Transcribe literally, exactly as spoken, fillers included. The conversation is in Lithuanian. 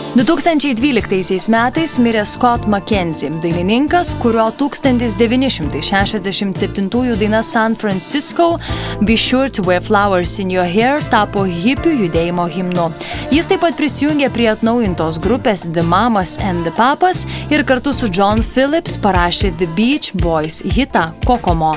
du tūkstančiai dvyliktaisiais metais mirė Scott McKenzie, dainininkas, kurio tūkstantis devyni šimtai šešiasdešimt septintųjų daina San Francisco Be Sure to Wear Flowers in Your Hair tapo hipių judėjimo himnu. Jis taip pat prisijungė prie atnaujintos grupės The Mamas and the Papas ir kartu su John Phillips parašė The Beach Boys hitą Kokomo.